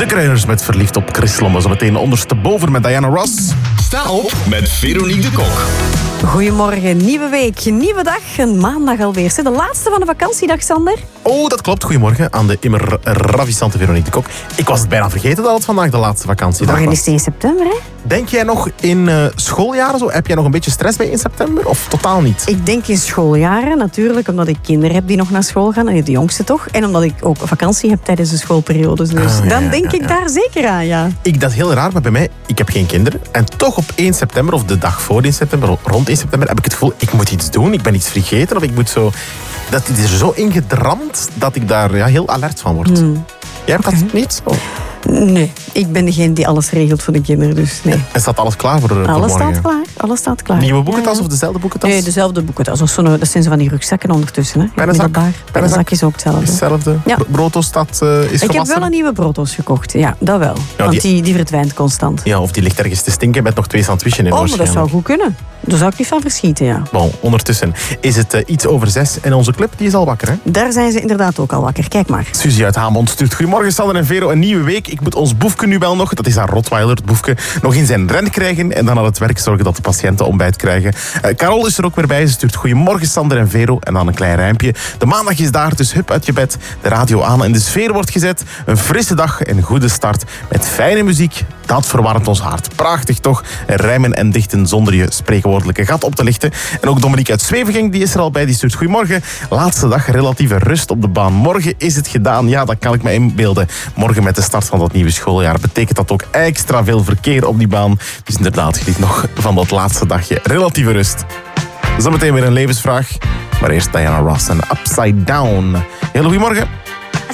Kruiners met Verliefd op Chris Lomme. Zometeen ondersteboven met Diana Ross. Sta op met Veronique de Kok. Goedemorgen, nieuwe week, nieuwe dag. Een maandag alweer. De laatste van de vakantiedag, Sander. Oh, dat klopt. Goedemorgen aan de immer ravissante Veronique de Kok. Ik was het bijna vergeten dat het vandaag de laatste vakantiedag Morgen was. is het 1 september, hè? Denk jij nog in schooljaren zo? Heb jij nog een beetje stress bij in september? Of totaal niet? Ik denk in schooljaren natuurlijk, omdat ik kinderen heb die nog naar school gaan. En de jongste toch. En omdat ik ook vakantie heb tijdens de schoolperiodes. Dus dan denk ik daar zeker aan, ja. Dat is heel raar, maar bij mij, ik heb geen kinderen. En toch op 1 september, of de dag voor 1 september, rond 1 september, heb ik het gevoel, ik moet iets doen. Ik ben iets vergeten, of ik moet zo... Dat is er zo ingedramd dat ik daar heel alert van word. Jij hebt dat niet? Oh. Nee, ik ben degene die alles regelt voor de kinderen, dus nee. En staat alles klaar voor Alles morgen? staat klaar, alles staat klaar. Nieuwe boekentas of dezelfde boekentas? Nee, dezelfde boekentas. Dat zijn ze van die rugzakken ondertussen. Hè. Pennenzak? Pennenzak is ook hetzelfde. Hetzelfde? Ja. Brotos is gewassen? Ik heb wel een nieuwe brotos gekocht, ja, dat wel. Ja, want die verdwijnt constant. Ja, of die ligt ergens te stinken met nog 2 sandwiches in. Maar dat zou goed kunnen. Daar zou ik niet van verschieten, ja. Bon, ondertussen is het iets over 6 en onze club die is al wakker, hè? Daar zijn ze inderdaad ook al wakker. Kijk maar. Suzy uit Hamond stuurt: goedemorgen Sander en Vero, een nieuwe week. Ik moet ons boefke nu wel nog, dat is haar Rottweiler, het boefke, nog in zijn ren krijgen en dan aan het werk zorgen dat de patiënten ontbijt krijgen. Carol is er ook weer bij. Ze stuurt: goedemorgen Sander en Vero. En dan een klein rijmpje. De maandag is daar, dus hup uit je bed, de radio aan en de sfeer wordt gezet. Een frisse dag en goede start met fijne muziek. Dat verwarmt ons hart. Prachtig toch? Rijmen en dichten zonder je spreekwoordelijke gat op te lichten. En ook Dominique uit Zwevegem, die is er al bij. Die stuurt: goedemorgen. Laatste dag relatieve rust op de baan. Morgen is het gedaan. Ja, dat kan ik me inbeelden. Morgen met de start van dat nieuwe schooljaar betekent dat ook extra veel verkeer op die baan. Dus inderdaad, geniet nog van dat laatste dagje relatieve rust. Zometeen weer een levensvraag. Maar eerst Diana Ross en Upside Down. Heel goedemorgen.